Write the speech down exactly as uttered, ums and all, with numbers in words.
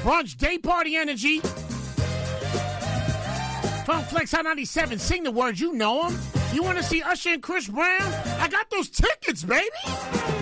brunch, day party energy. Funk Flex Hot ninety-seven. Sing the words. You know them. You want to see Usher and Chris Brown? I got those tickets, baby.